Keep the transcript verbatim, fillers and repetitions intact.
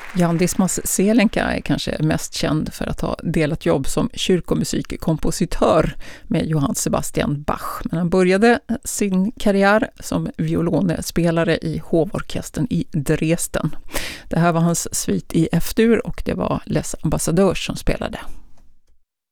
Jan Dismas Zelenka är kanske mest känd för att ha delat jobb som kyrkomusikkompositör med Johann Sebastian Bach. Men han började sin karriär som violonspelare i hovorkestern i Dresden. Det här var hans svit i F-dur och det var Les Ambassadeurs som spelade.